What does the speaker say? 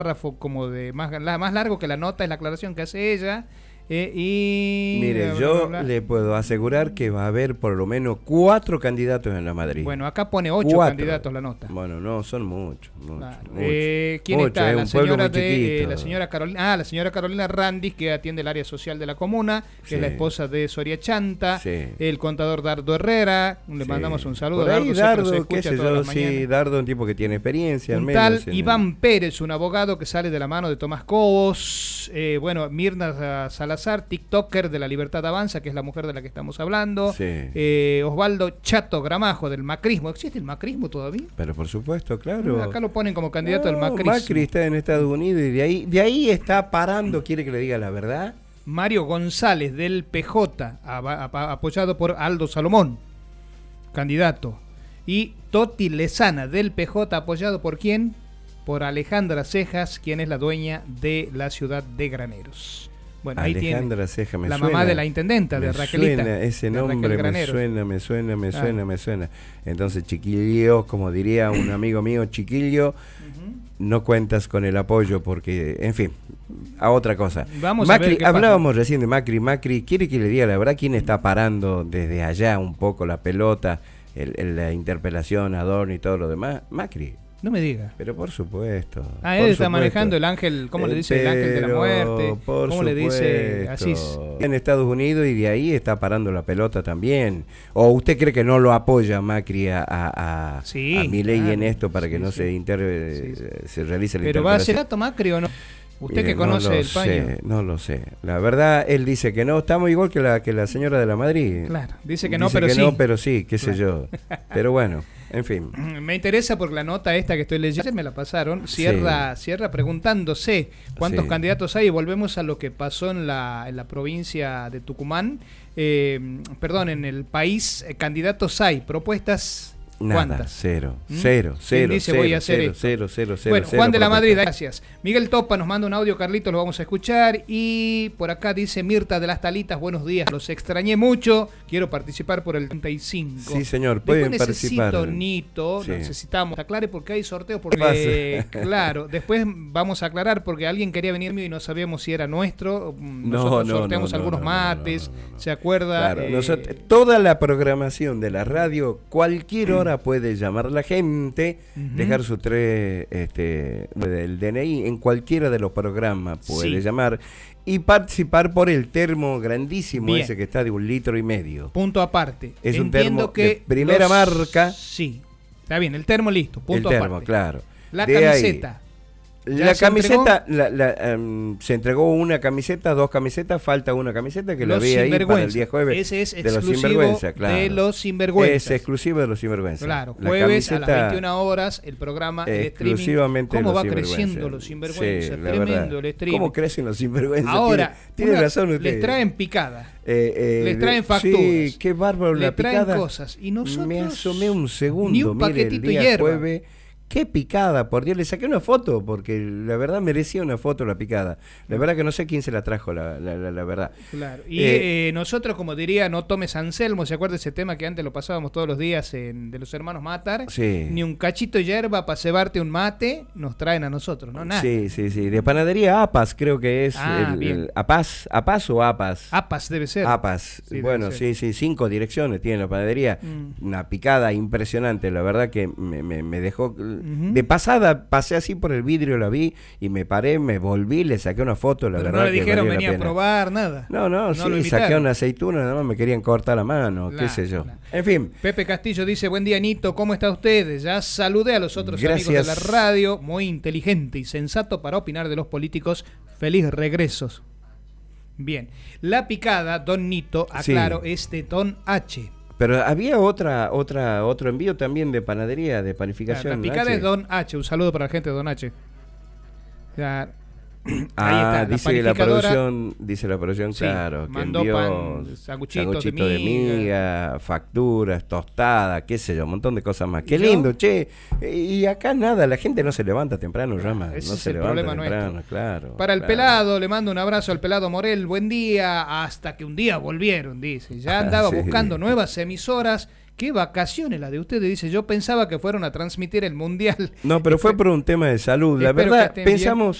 párrafo como de más largo que la nota, es la aclaración que hace ella. Mire, yo le puedo asegurar que va a haber por lo menos 4 candidatos en la Madrid. Bueno, acá pone 8 candidatos la nota. Bueno, no, son muchos. Claro. ¿Quién está? La señora Carolina. La señora Carolina Randis, que atiende el área social de la comuna, que es la esposa de Soria Chanta. El contador Dardo Herrera. Le mandamos un saludo. Por ahí, Dardo, qué sé yo, Dardo, un tipo que tiene experiencia. Un tal Iván Pérez, un abogado que sale de la mano de Tomás Cobos. Mirna Salazar, TikToker de La Libertad Avanza, que es la mujer de la que estamos hablando. Osvaldo Chato Gramajo, del macrismo. ¿Existe el macrismo todavía? Pero por supuesto, claro. Acá lo ponen como candidato al macrismo. Macri está en Estados Unidos y de ahí está parando, ¿quiere que le diga la verdad? Mario González, del PJ, apoyado por Aldo Salomón, candidato. Y Toti Lezana, del PJ, apoyado ¿por quién? Por Alejandra Cejas, quien es la dueña de la ciudad de Graneros. Bueno, Alejandra ahí Cejas, la mamá de la intendenta, de Raquelita. Suena, ese nombre me suena. Entonces, chiquillo, como diría un amigo mío, chiquillo, no cuentas con el apoyo porque, en fin, a otra cosa. Macri, hablábamos recién de Macri, ¿quiere que le diga la verdad quién está parando desde allá un poco la pelota, la interpelación, Adorno y todo lo demás? Macri. No me diga. Pero por supuesto. Él está manejando el ángel, ¿cómo le dice? El ángel de la muerte. ¿Cómo le dice? Así es. En Estados Unidos y de ahí está parando la pelota también. ¿O usted cree que no lo apoya Macri a Milei en esto para que no se realice la interpelación? ¿Pero va a ser dato Macri o no? ¿Usted que conoce el paño? No lo sé. La verdad, él dice que no. Estamos igual que la señora de la Madrid. Claro, dice que no, pero sí, qué sé yo. Pero bueno, en fin. Me interesa porque la nota esta que estoy leyendo, me la pasaron, cierra preguntándose cuántos candidatos hay. Y volvemos a lo que pasó en la provincia de Tucumán. En el país, candidatos hay, propuestas... Nada, ¿cuántas? Cero. Bueno, Juan de la Madrid, gracias. Miguel Topa nos manda un audio, Carlitos, lo vamos a escuchar. Y por acá dice Mirta de las Talitas, buenos días, los extrañé mucho, quiero participar por el 35. Sí, señor, pueden participar. Necesitamos, aclare porque hay sorteos, porque claro, después vamos a aclarar porque alguien quería venir y no sabíamos si era nuestro. Nosotros sorteamos algunos mates, ¿se acuerda? Claro, toda la programación de la radio, cualquier hora puede llamar la gente, dejar su del DNI en cualquiera de los programas, puede llamar y participar por el termo grandísimo ese que está de 1,5 litros. Punto aparte. Es un termo de primera marca. Sí, está bien, el termo listo, punto aparte. Claro. La camiseta. La camiseta, se entregó una camiseta, 2 camisetas, falta una camiseta que la vi ahí para el día jueves. Ese es de los sinvergüenza, claro. De los sinvergüenzas. Es exclusivo de los sinvergüenzas. Claro, jueves a las 21 horas el programa de streaming. Exclusivamente ¿Cómo va creciendo los sinvergüenzas? Sí, tremendo el streaming. ¿Cómo crecen los sinvergüenzas? Ahora, tiene razón usted. Les traen picada. Les traen facturas. Sí, qué bárbaro la picada. Les traen cosas. Y nosotros me asomé un segundo, ni un paquetito el día de hierba. Jueves. Qué picada, por Dios, le saqué una foto, porque la verdad merecía una foto la picada. La verdad que no sé quién se la trajo, la verdad. Claro. Y nosotros, como diría, no tomes Anselmo, ¿se acuerda ese tema que antes lo pasábamos todos los días de los hermanos Matar? Sí. Ni un cachito de hierba para cebarte un mate, nos traen a nosotros, ¿no? Nada. Sí. De panadería Apas, creo que es. ¿Apas o Apas? Apas debe ser. Apas. Sí, bueno, sí, 5 direcciones tiene la panadería. Una picada impresionante, la verdad que me dejó... De pasada pasé así por el vidrio, la vi y me paré, me volví, le saqué una foto, la verdad. No le dijeron venía a probar nada. No, sí, saqué una aceituna, nada más me querían cortar la mano, qué sé yo. En fin. Pepe Castillo dice, buen día Nito, ¿cómo está usted? Ya saludé a los otros amigos de la radio, muy inteligente y sensato para opinar de los políticos, feliz regresos. Bien, la picada, don Nito, aclaro, es de Don H. Pero había otro envío también de panadería, de panificación. La picada es Don H. Un saludo para la gente de Don H. Ahí está, dice la producción, claro, que envió pan, sanguchitos de miga, facturas, tostadas, qué sé yo, un montón de cosas más. Qué lindo, che. Y acá nada, la gente no se levanta temprano, llama. Ese no es se el levanta problema temprano, nuestro. Claro. Para el pelado, le mando un abrazo al pelado Morel. Buen día, hasta que un día volvieron, dice. Ya andaba buscando nuevas emisoras Qué vacaciones la de ustedes, dice. Yo pensaba que fueron a transmitir el Mundial. No, pero fue por un tema de salud. La verdad,